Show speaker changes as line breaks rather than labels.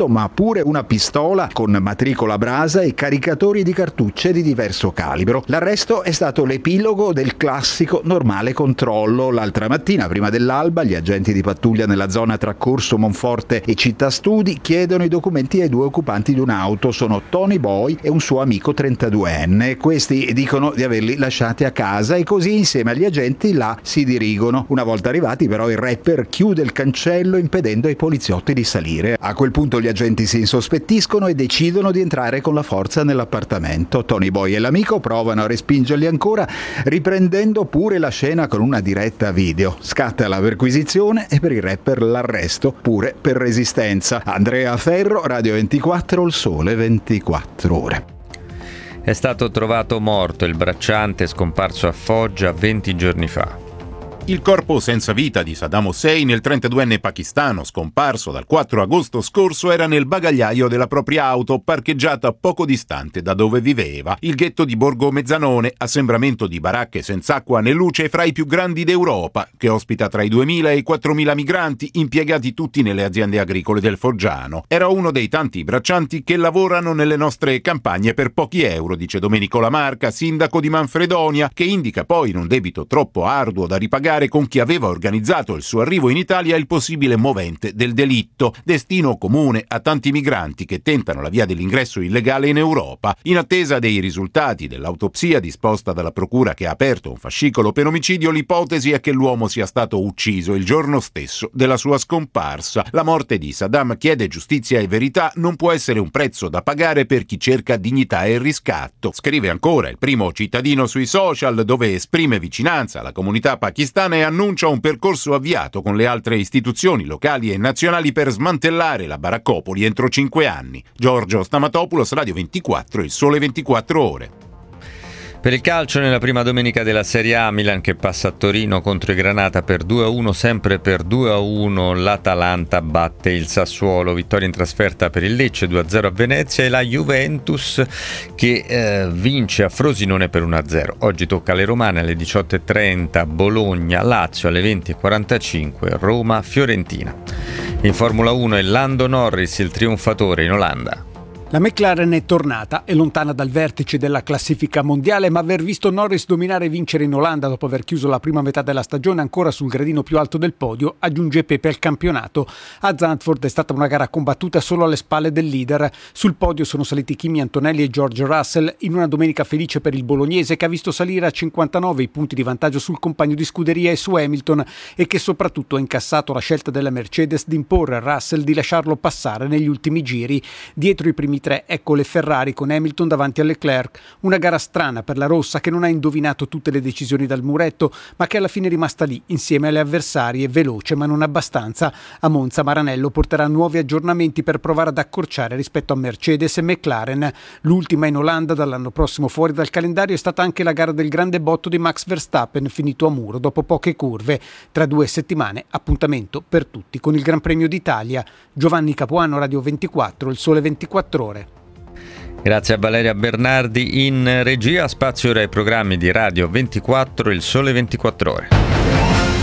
auto, ma pure una pistola con matricola brasa e caricatori di cartucce di diverso calibro. L'arresto è stato l'epilogo del classico normale controllo. L'altra mattina, prima dell'alba, gli agenti di pattuglia nella zona tra Corso Monforte e Città Studi chiedono i documenti ai 2 occupanti di un'auto. Sono Tony Boy e un suo amico 32enne. Questi dicono di averli lasciati a casa e così insieme agli agenti là si dirigono. Una volta arrivati però il rapper chiude il cancello impedendo ai poliziotti di salire. A quel punto gli agenti si insospettiscono e decidono di entrare con la forza nell'appartamento. Tony Boy e l'amico provano a respingerli ancora, riprendendo pure la scena con una diretta video. Scatta la perquisizione e per il rapper l'arresto pure per resistenza. Andrea Ferro, Radio 24, Il Sole 24 Ore.
È stato trovato morto il bracciante scomparso a Foggia 20 giorni fa.
Il corpo senza vita di Saddam Hussein, il 32enne pakistano scomparso dal 4 agosto scorso, era nel bagagliaio della propria auto parcheggiata poco distante da dove viveva. Il ghetto di Borgo Mezzanone, assembramento di baracche senza acqua né luce, fra i più grandi d'Europa, che ospita tra i 2.000 e i 4.000 migranti impiegati tutti nelle aziende agricole del Foggiano. Era uno dei tanti braccianti che lavorano nelle nostre campagne per pochi euro, dice Domenico Lamarca, sindaco di Manfredonia, che indica poi in un debito troppo arduo da ripagare con chi aveva organizzato il suo arrivo in Italia il possibile movente del delitto, destino comune a tanti migranti che tentano la via dell'ingresso illegale in Europa. In attesa dei risultati dell'autopsia disposta dalla procura che ha aperto un fascicolo per omicidio, l'ipotesi è che l'uomo sia stato ucciso il giorno stesso della sua scomparsa. La morte di Saddam chiede giustizia e verità, non può essere un prezzo da pagare per chi cerca dignità e riscatto. Scrive ancora il primo cittadino sui social, dove esprime vicinanza alla comunità pakistana e annuncia un percorso avviato con le altre istituzioni locali e nazionali per smantellare la baraccopoli entro 5 anni. Giorgio Stamatopoulos, Radio 24, Il Sole 24 Ore.
Per il calcio, nella prima domenica della Serie A, Milan che passa a Torino contro i Granata per 2-1, sempre per 2-1 l'Atalanta batte il Sassuolo, vittoria in trasferta per il Lecce 2-0 a Venezia e la Juventus che vince a Frosinone per 1-0. Oggi tocca alle romane alle 18:30, Bologna, Lazio alle 20:45, Roma, Fiorentina. In Formula 1 è Lando Norris il trionfatore in Olanda.
La McLaren è tornata, è lontana dal vertice della classifica mondiale, ma aver visto Norris dominare e vincere in Olanda dopo aver chiuso la prima metà della stagione ancora sul gradino più alto del podio, aggiunge pepe al campionato. A Zandvoort è stata una gara combattuta solo alle spalle del leader. Sul podio sono saliti Kimi Antonelli e George Russell in una domenica felice per il bolognese, che ha visto salire a 59 i punti di vantaggio sul compagno di scuderia e su Hamilton, e che soprattutto ha incassato la scelta della Mercedes di imporre a Russell di lasciarlo passare negli ultimi giri. Dietro i primi 3 ecco le Ferrari con Hamilton davanti a Leclerc. Una gara strana per la rossa, che non ha indovinato tutte le decisioni dal muretto, ma che alla fine è rimasta lì insieme alle avversarie, veloce ma non abbastanza. A Monza Maranello porterà nuovi aggiornamenti per provare ad accorciare rispetto a Mercedes e McLaren. L'ultima in Olanda dall'anno prossimo fuori dal calendario è stata anche la gara del grande botto di Max Verstappen, finito a muro dopo poche curve. Tra 2 settimane appuntamento per tutti con il Gran Premio d'Italia. Giovanni Capuano, Radio 24, Il Sole 24 Ore.
Grazie a Valeria Bernardi in regia. Spazio ora ai programmi di Radio 24, Il Sole 24 Ore.